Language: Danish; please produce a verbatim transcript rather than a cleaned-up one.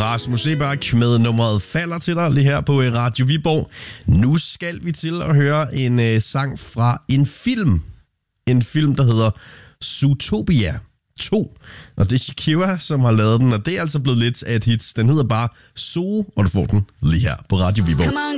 Rasmus Seebach med nummeret Falder til dig lige her på Radio Viborg. Nu skal vi til at høre en øh, sang fra en film. En film, der hedder Zootopia to. Og det er Shakira, som har lavet den, og det er altså blevet lidt af et hit. Den hedder bare Zoo, og du får den lige her på Radio Viborg.